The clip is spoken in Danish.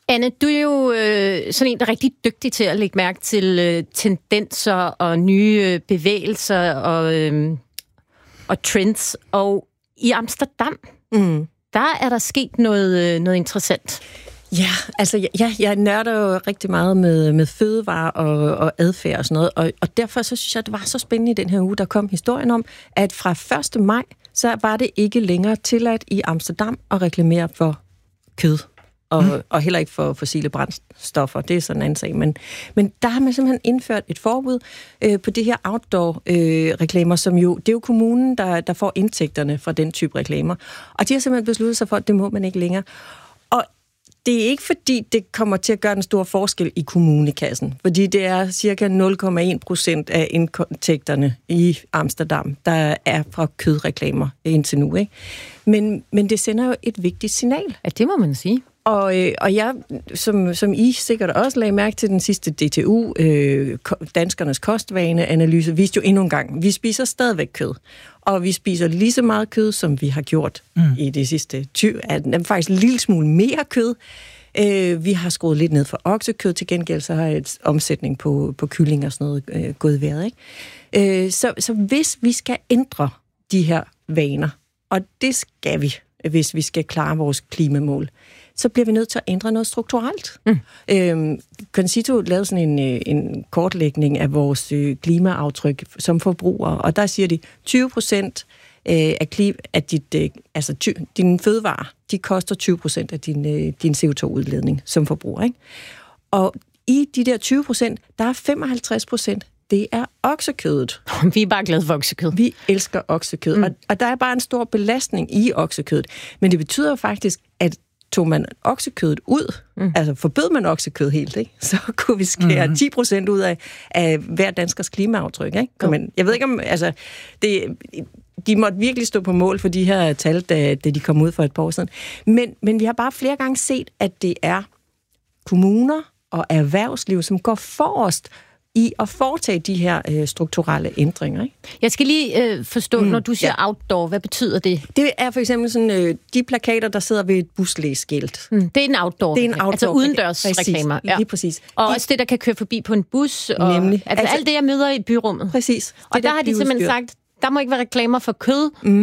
Anne, du er jo sådan en, der er rigtig dygtig til at lægge mærke til tendenser og nye bevægelser og trends. Og i Amsterdam, der er der sket noget interessant. Ja, altså jeg nørder jo rigtig meget med fødevarer og adfærd og sådan noget, og derfor så synes jeg, det var så spændende i den her uge, der kom historien om, at fra 1. maj, så var det ikke længere tilladt i Amsterdam at reklamere for kød. Og heller ikke for fossile brændstoffer, det er sådan en anden sag. Men der har man simpelthen indført et forbud på det her outdoor-reklamer, som jo, det er jo kommunen, der får indtægterne fra den type reklamer. Og de har simpelthen besluttet sig for, at det må man ikke længere. Og det er ikke fordi, det kommer til at gøre en stor forskel i kommunekassen, fordi det er cirka 0,1% af indtægterne i Amsterdam, der er fra kødreklamer indtil nu, ikke? Men det sender jo et vigtigt signal. Ja, det må man sige. Og jeg, som I sikkert også lagde mærke til den sidste DTU, danskernes kostvaneanalyse, viste jo endnu en gang, vi spiser stadigvæk kød. Og vi spiser lige så meget kød, som vi har gjort i de sidste 20, faktisk en lille smule mere kød. Vi har skruet lidt ned for oksekød, til gengæld så har et omsætning på kylling og sådan noget gået i vejret, ikke? Så hvis vi skal ændre de her vaner, og det skal vi, hvis vi skal klare vores klimamål, så bliver vi nødt til at ændre noget strukturelt. Concito lavede sådan en kortlægning af vores klimaaftryk som forbrugere, og der siger de, 20% af dine fødevarer, de koster 20% af din CO2-udledning som forbruger, ikke? Og i de der 20%, der er 55%, det er oksekødet. Vi er bare glade for oksekød. Vi elsker oksekød, og der er bare en stor belastning i oksekødet. Men det betyder jo faktisk, at tog man oksekødet ud, altså forbød man oksekød helt, ikke? Så kunne vi skære 10% ud af hver danskers klimaaftryk, ikke? Jeg ved ikke om, altså, de måtte virkelig stå på mål for de her tal, da de kom ud for et par år siden. Men vi har bare flere gange set, at det er kommuner og erhvervsliv, som går forrest i at foretage de her strukturelle ændringer, ikke? Jeg skal lige forstå, når du siger outdoor, hvad betyder det? Det er for eksempel sådan, de plakater, der sidder ved et buslæsskilt. Det er en outdoor. Det er en outdoor. Altså udendørs reklamer. Ja. Lige præcis. Og også det, der kan køre forbi på en bus. Og, nemlig. Altså alt det, jeg møder i byrummet. Præcis. Og der har de simpelthen sagt, der må ikke være reklamer for kød,